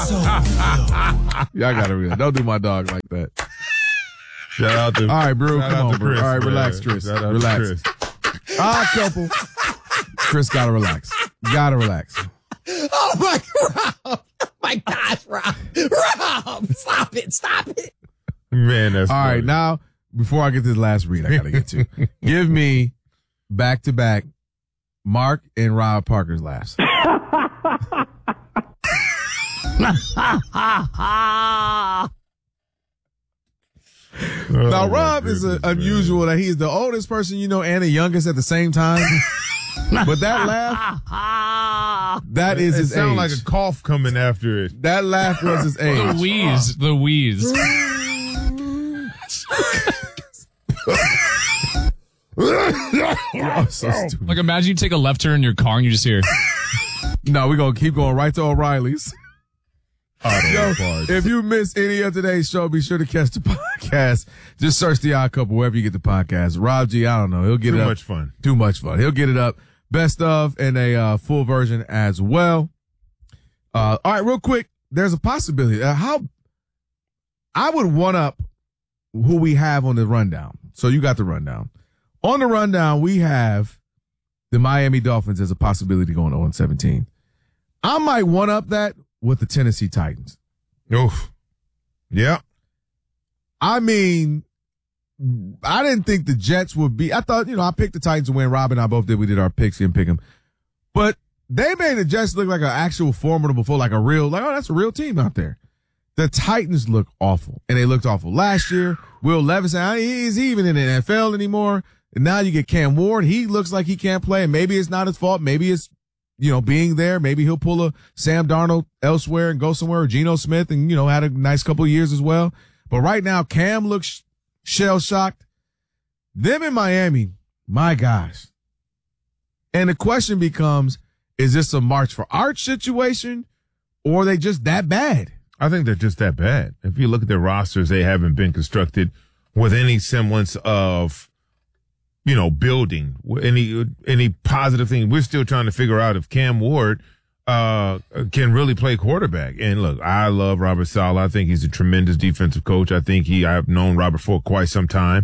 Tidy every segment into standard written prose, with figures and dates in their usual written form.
Y'all gotta real. Don't do my dog like that. Shout out to. All right, bro. Come on, Chris, bro. All right, man. relax, Chris. Shout out Relax. to Chris. Odd couple. Chris gotta relax. Gotta relax. Oh my gosh, Rob. Stop it. Man, that's All funny. right, now, before I get this last read, I gotta get to. Give me back-to-back Mark and Rob Parker's laughs. Now, Rob is unusual that he is the oldest person you know and the youngest at the same time. But that laugh, that is his age. It sounds like a cough coming after it. That laugh was his age. The wheeze. Oh, so stupid. Like, imagine you take a left turn in your car and you just hear. No, we're going to keep going right to O'Reilly's. Yo, if you missed any of today's show, be sure to catch the podcast. Just search The Odd Couple wherever you get the podcast. Rob G, I don't know. He'll get it up. Too much fun. He'll get it up. Best of and a full version as well. All right, real quick. There's a possibility. How I would one up who we have on the rundown. So you got the rundown. On the rundown, we have the Miami Dolphins as a possibility going 0-17. I might one up that with the Tennessee Titans. Oof. Yeah. I mean, I didn't think the Jets would be. I thought, I picked the Titans to win. Rob and I both did. We did our picks. He didn't pick them. But they made the Jets look like an actual formidable foe, like oh, that's a real team out there. The Titans look awful, and they looked awful last year. Will Levis, he's even in the NFL anymore. And now you get Cam Ward. He looks like he can't play, and maybe it's not his fault. Maybe it's, being there. Maybe he'll pull a Sam Darnold elsewhere and go somewhere, or Geno Smith, and, had a nice couple of years as well. But right now, Cam looks shell-shocked. Them in Miami, my gosh. And the question becomes, is this a March for Arch situation, or are they just that bad? I think they're just that bad. If you look at their rosters, they haven't been constructed with any semblance of, building, any positive thing. We're still trying to figure out if Cam Ward can really play quarterback. And look, I love Robert Saleh. I think he's a tremendous defensive coach. I've known Robert for quite some time.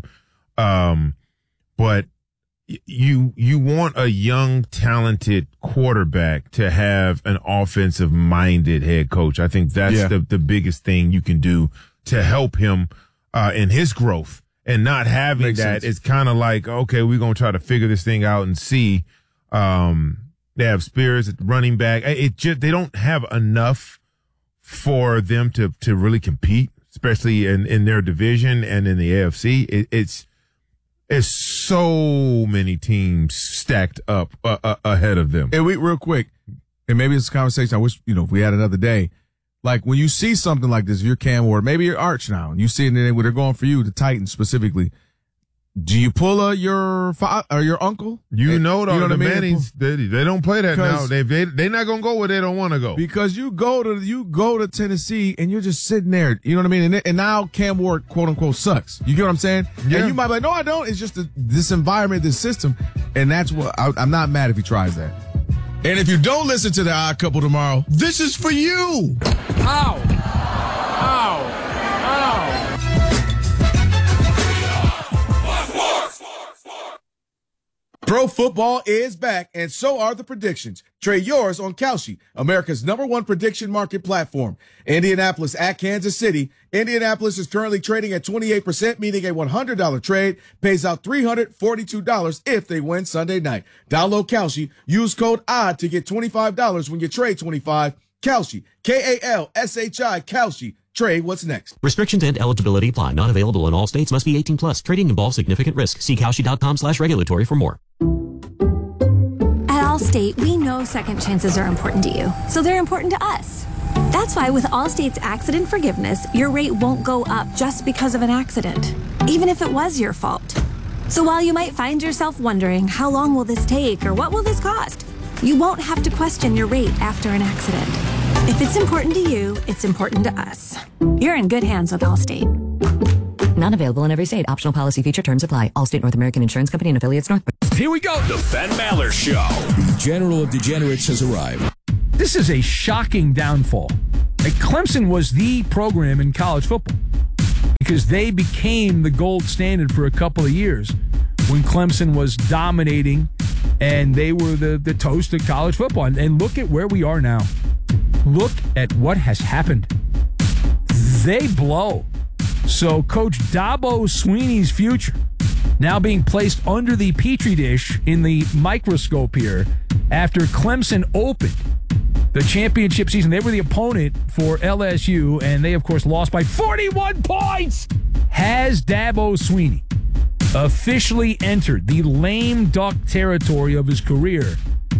But you want a young, talented quarterback to have an offensive minded head coach. I think that's the biggest thing you can do to help him in his growth. And not having Makes that, sense. it's kind of like, okay, we're going to try to figure this thing out and see. They have Spears at running back. They don't have enough for them to really compete, especially in their division and in the AFC. It's so many teams stacked up ahead of them. And real quick, and maybe it's a conversation I wish, if we had another day. Like, when you see something like this, if you're Cam Ward, maybe you're Arch now, and you see it and they're going for you, the Titans specifically. Do you pull your uncle? The Mannings, they don't play that now. 'Cause- They're not going to go where they don't want to go. Because you go to Tennessee and you're just sitting there, you know what I mean? And now Cam Ward, quote unquote, sucks. You get what I'm saying? Yeah. And you might be like, no, I don't. It's just this environment, this system. And that's what I'm not mad if he tries that. And if you don't listen to The Odd Couple tomorrow, this is for you. Ow. Pro football is back, and so are the predictions. Trade yours on Kalshi, America's #1 prediction market platform. Indianapolis at Kansas City. Indianapolis is currently trading at 28%, meaning a $100 trade pays out $342 if they win Sunday night. Download Kalshi. Use code ODD to get $25 when you trade 25. Kalshi, Kalshi, Kalshi. Trade what's next. Restrictions and eligibility apply. Not available in all states. Must be 18 plus. Trading involves significant risk. See Kalshi.com/regulatory for more. At Allstate, we know second chances are important to you, so they're important to us. That's why with Allstate's accident forgiveness, your rate won't go up just because of an accident, even if it was your fault. So while you might find yourself wondering, how long will this take or what will this cost? You won't have to question your rate after an accident. If it's important to you, it's important to us. You're in good hands with Allstate. Not available in every state. Optional policy feature terms apply. Allstate North American Insurance Company and affiliates North. Here we go. The Ben Maller Show. The General of Degenerates has arrived. This is a shocking downfall Clemson was the program in college football because they became the gold standard for a couple of years when Clemson was dominating and they were the toast of college football. And look at where we are now. Look at what has happened. They blow. So Coach Dabo Swinney's future now being placed under the petri dish in the microscope here after Clemson opened the championship season. They were the opponent for LSU, and they, of course, lost by 41 points. Has Dabo Swinney officially entered the lame duck territory of his career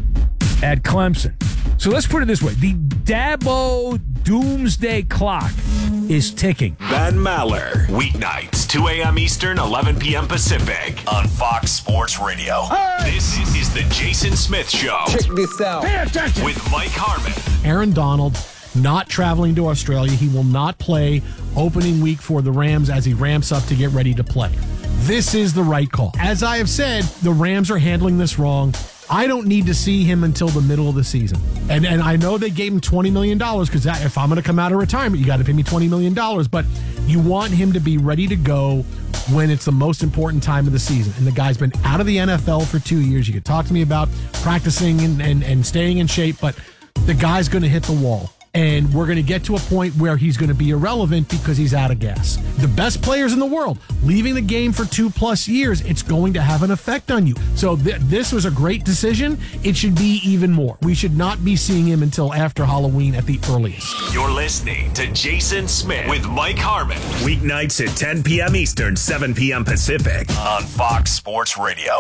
at Clemson? So let's put it this way. The Dabo doomsday clock is ticking. Ben Maller, weeknights, 2 a.m. Eastern, 11 p.m. Pacific, on Fox Sports Radio. Hey! This is the Jason Smith Show. Check this out. Pay attention. With Mike Harmon. Aaron Donald not traveling to Australia. He will not play opening week for the Rams as he ramps up to get ready to play. This is the right call. As I have said, the Rams are handling this wrong. I don't need to see him until the middle of the season. And I know they gave him $20 million because if I'm going to come out of retirement, you got to pay me $20 million. But you want him to be ready to go when it's the most important time of the season. And the guy's been out of the NFL for 2 years. You could talk to me about practicing and staying in shape, but the guy's going to hit the wall. And we're going to get to a point where he's going to be irrelevant because he's out of gas. The best players in the world leaving the game for 2+ years, it's going to have an effect on you. So this was a great decision. It should be even more. We should not be seeing him until after Halloween at the earliest. You're listening to Jason Smith with Mike Harmon. Weeknights at 10 p.m. Eastern, 7 p.m. Pacific on Fox Sports Radio.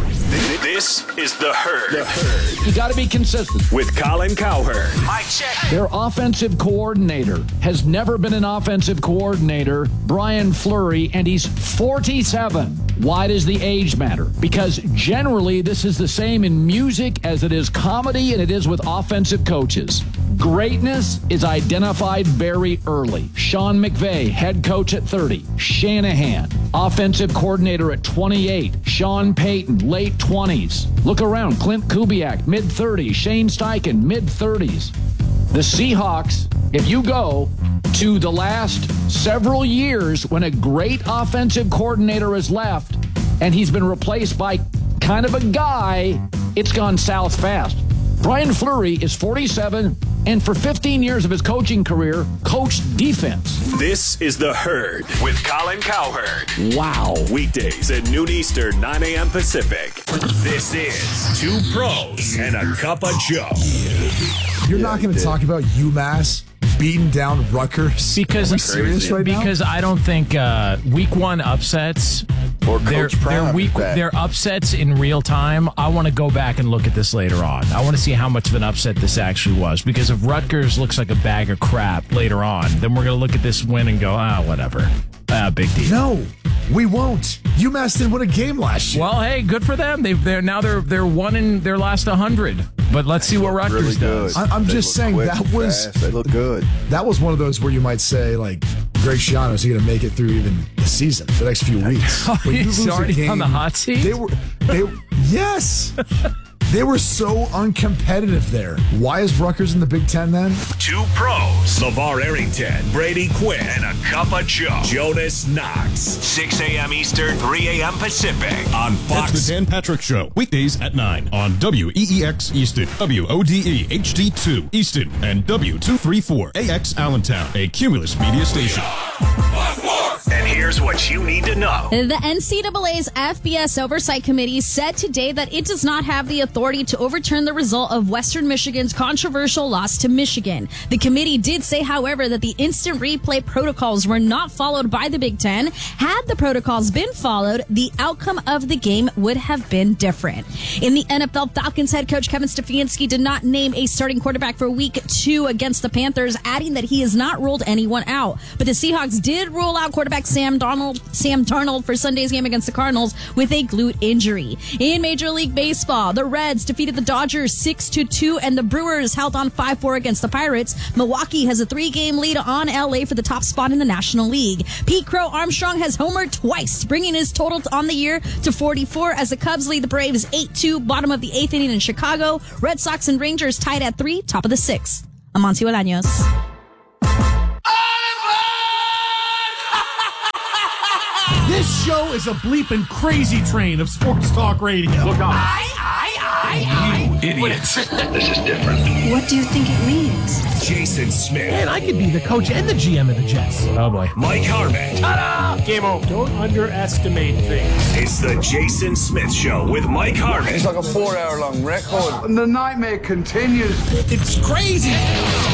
This is The Herd. The Herd. You got to be consistent. With Colin Cowherd. Mike check. Their offensive coordinator has never been an offensive coordinator, Brian Fleury, and he's 47. Why does the age matter? Because generally this is the same in music as it is comedy and it is with offensive coaches. Greatness is identified very early. Sean McVay, head coach at 30. Shanahan, offensive coordinator at 28. Sean Payton, late 20s. Look around. Clint Kubiak, mid-30s. Shane Steichen, mid-30s. The Seahawks, if you go to the last several years when a great offensive coordinator has left and he's been replaced by kind of a guy, it's gone south fast. Brian Fleury is 47 and for 15 years of his coaching career, coached defense. This is The Herd with Colin Cowherd. Wow. Weekdays at noon Eastern, 9 a.m. Pacific. This is Two Pros and a Cup of Joe. You're not going to talk about UMass beating down Rutgers? Because are we serious right now? Because I don't think week one upsets or they're upsets in real time. I want to go back and look at this later on. I want to see how much of an upset this actually was. Because if Rutgers looks like a bag of crap later on, then we're going to look at this win and go, whatever. Big deal. No, we won't. UMass didn't win a game last year. Well, hey, good for them. They're one in their last 100. But let's see what Rutgers does. I'm just saying they look good. That was one of those where you might say, like, Greg Schiano is he going to make it through even the season, the next few weeks. When you he's already on the hot seat. Yes. They were so uncompetitive there. Why is Rutgers in the Big Ten then? Two Pros. LeVar Arrington, Brady Quinn, and a Cup of Joe. Jonas Knox. 6 a.m. Eastern, 3 a.m. Pacific on Fox. It's the Dan Patrick Show. Weekdays at 9 on WEEX Easton, WODE HD2 Easton, and W234AX Allentown, a Cumulus media station. And here's what you need to know. The NCAA's FBS Oversight Committee said today that it does not have the authority to overturn the result of Western Michigan's controversial loss to Michigan. The committee did say, however, that the instant replay protocols were not followed by the Big Ten. Had the protocols been followed, the outcome of the game would have been different. In the NFL, Falcons head coach Kevin Stefanski did not name a starting quarterback for Week 2 against the Panthers, adding that he has not ruled anyone out. But the Seahawks did rule out quarterback Sam Darnold for Sunday's game against the Cardinals with a glute injury. In Major League Baseball, the Reds defeated the Dodgers 6-2, and the Brewers held on 5-4 against the Pirates. Milwaukee has a 3-game lead on LA for the top spot in the National League. Pete Crow Armstrong has homered twice, bringing his total on the year to 44 as the Cubs lead the Braves 8-2, bottom of the 8th inning in Chicago. Red Sox and Rangers tied at 3, top of the 6th. I'm Monty Bolaños. This show is a bleeping crazy train of sports talk radio. Look out. You idiots. This is different. What do you think it means? Jason Smith. Man, I could be the coach and the GM of the Jets. Oh, boy. Mike Harmon. Ta-da! Game over. Don't underestimate things. It's the Jason Smith Show with Mike Harmon. It's like a 4-hour-long record. And the nightmare continues. It's crazy.